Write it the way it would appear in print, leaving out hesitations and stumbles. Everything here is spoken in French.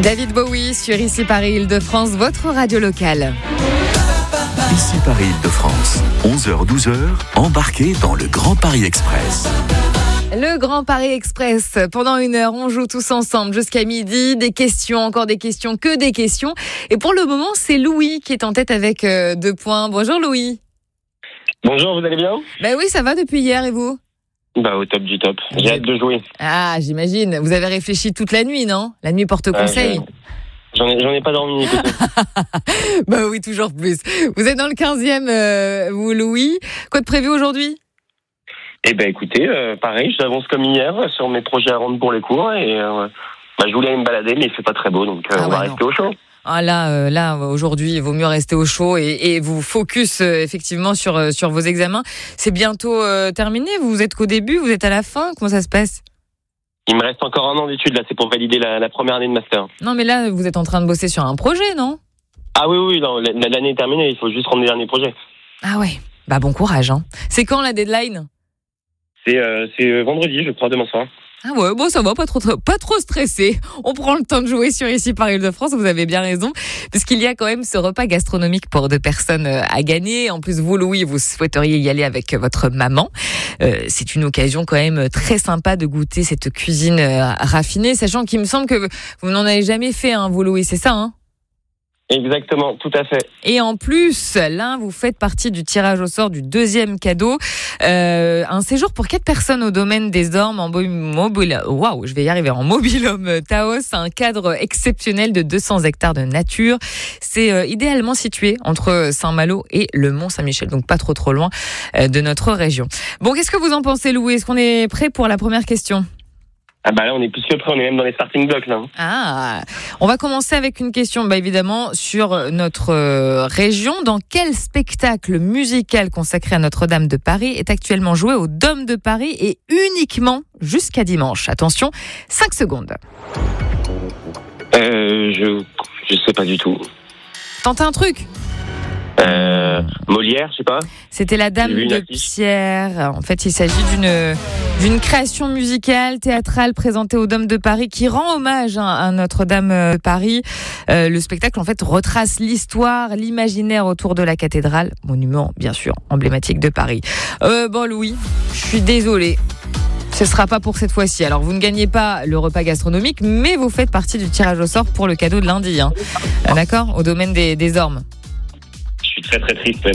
David Bowie sur Ici Paris Île-de-France, votre radio locale. Ici Paris Île-de-France, 11h-12h, embarquez dans le Grand Paris Express. Le Grand Paris Express, pendant 1 heure, on joue tous ensemble jusqu'à midi, des questions, encore des questions, que des questions. Et pour le moment, c'est Louis qui est en tête avec 2 points. Bonjour Louis. Bonjour, vous allez bien ? Ben oui, ça va depuis hier et vous ? Au top du top. J'ai hâte de jouer. Ah, j'imagine. Vous avez réfléchi toute la nuit, non ? La nuit porte conseil. J'en ai pas dormi. Bah oui, toujours plus. Vous êtes dans le 15e, vous Louis. Quoi de prévu aujourd'hui ? Eh ben écoutez, pareil, j'avance comme hier sur mes projets à rendre pour les cours et je voulais aller me balader mais il fait pas très beau donc on va rester au chaud. Ah là aujourd'hui, il vaut mieux rester au chaud et vous focus effectivement sur vos examens. C'est bientôt terminé, vous êtes qu'au début, vous êtes à la fin, comment ça se passe ? Il me reste encore 1 an d'études là, c'est pour valider la première année de master. Non mais là, vous êtes en train de bosser sur un projet, non ? Ah oui, non, l'année est terminée, il faut juste rendre les derniers projets. Ah ouais, bah bon courage hein. C'est quand la deadline ? C'est vendredi, je crois, demain soir. Ah ouais, bon ça va, pas trop stressé. On prend le temps de jouer sur Ici Paris Île-de-France, vous avez bien raison, puisqu'il y a quand même ce repas gastronomique pour 2 personnes à gagner. En plus, vous Louis, vous souhaiteriez y aller avec votre maman. C'est une occasion quand même très sympa de goûter cette cuisine raffinée, sachant qu'il me semble que vous n'en avez jamais fait, hein, vous Louis, c'est ça hein ? Exactement, tout à fait. Et en plus, là, vous faites partie du tirage au sort du 2e cadeau. Un séjour pour 4 personnes au domaine des Ormes en mobil-home Taos, un cadre exceptionnel de 200 hectares de nature. C'est idéalement situé entre Saint-Malo et le Mont-Saint-Michel, donc pas trop loin de notre région. Bon, qu'est-ce que vous en pensez, Louis ? Est-ce qu'on est prêt pour la première question ? Ah bah là on est plus que prêt, on est même dans les starting blocks là. Ah, on va commencer avec une question évidemment sur notre région. Dans quel spectacle musical consacré à Notre-Dame de Paris est actuellement joué au Dôme de Paris et uniquement jusqu'à dimanche ? Attention, 5 secondes. Je sais pas du tout. Tentez un truc. Molière, je sais pas. C'était La Dame de Pierre. En fait, il s'agit d'une création musicale, théâtrale présentée au Dôme de Paris qui rend hommage à Notre-Dame de Paris. Le spectacle, en fait, retrace l'histoire, l'imaginaire autour de la cathédrale, monument, bien sûr, emblématique de Paris. Louis, je suis désolée. Ce sera pas pour cette fois-ci. Alors, vous ne gagnez pas le repas gastronomique, mais vous faites partie du tirage au sort pour le cadeau de lundi. Hein. D'accord ? Au domaine des Ormes. Je suis très très triste.